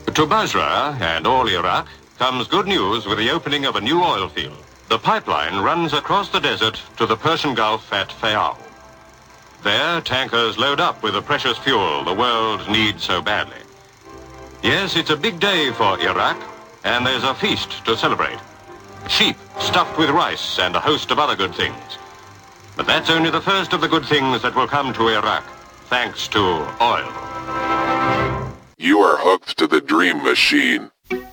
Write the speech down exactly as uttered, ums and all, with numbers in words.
To Basra and all Iraq comes good news with the opening of a new oil field. The pipeline runs across the desert to the Persian Gulf at Fayal. There, tankers load up with the precious fuel the world needs so badly. Yes, it's a big day for Iraq, and there's a feast to celebrate. Sheep stuffed with rice and a host of other good things. But that's only the first of the good things that will come to Iraq, thanks to oil. You are hooked to the Dream Machine.